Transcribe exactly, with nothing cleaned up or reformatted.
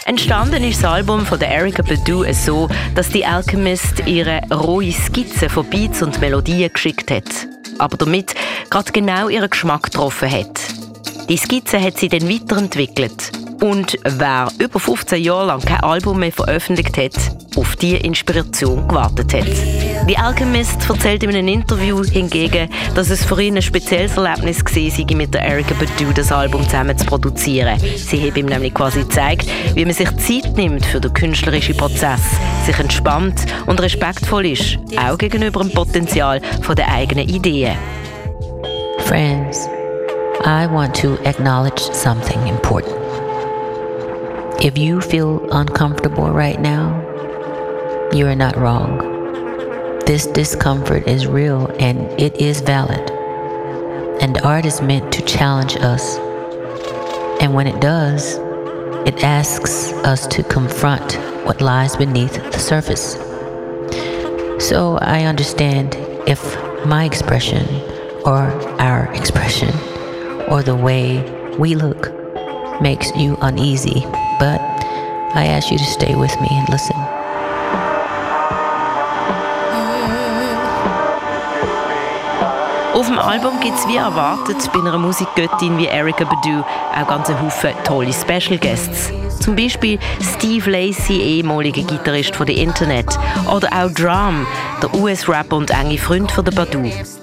Entstanden ist das Album von der Erykah Badu so, dass die Alchemist ihre rohe Skizze von Beats und Melodien geschickt hat, aber damit gerade genau ihren Geschmack getroffen hat. Die Skizze hat sie dann weiterentwickelt. Und wer über fünfzehn Jahre lang kein Album mehr veröffentlicht hat, auf diese Inspiration gewartet hat. Die Alchemist erzählt in einem Interview hingegen, dass es für ihn ein spezielles Erlebnis gewesen sei, mit der Erykah Badu das Album zusammen zu produzieren. Sie hat ihm nämlich quasi gezeigt, wie man sich Zeit nimmt für den künstlerischen Prozess, sich entspannt und respektvoll ist, auch gegenüber dem Potenzial der eigenen Ideen. Friends, I want to acknowledge something important. If you feel uncomfortable right now, you are not wrong. This discomfort is real and it is valid. And art is meant to challenge us. And when it does, it asks us to confront what lies beneath the surface. So I understand if my expression or our expression or the way we look makes you uneasy, but I ask you to stay with me and listen. Auf dem Album gibt es wie erwartet bei einer Musikgöttin wie Erykah Badu auch ganz einen Haufen tolle Special Guests. Zum Beispiel Steve Lacy, ehemaliger Gitarrist von The Internet, oder auch Drum, der U S-Rapper und enge Freund von der Badu.